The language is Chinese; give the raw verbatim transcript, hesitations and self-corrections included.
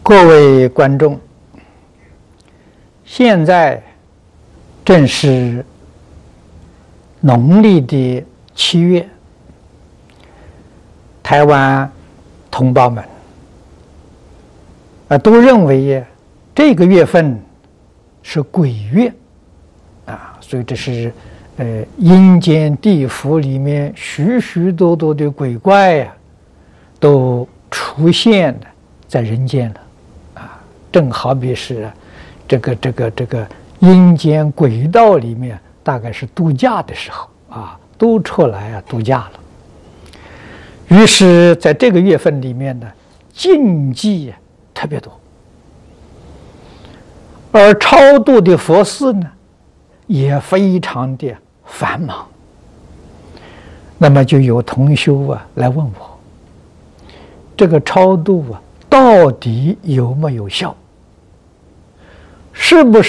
各位观众，现在正是农历的七月，台湾同胞们啊都认为这个月份是鬼月啊，所以这是呃阴间地府里面许许多多的鬼怪呀、啊，都出现了在人间了啊，正好比是这个这个这个阴间鬼道里面大概是度假的时候啊，都出来啊度假了。于是在这个月份里面呢，禁忌特别多，而超度的佛事呢也非常的繁忙。那么就有同修啊来问我，这个超度啊到底有没有效？是不是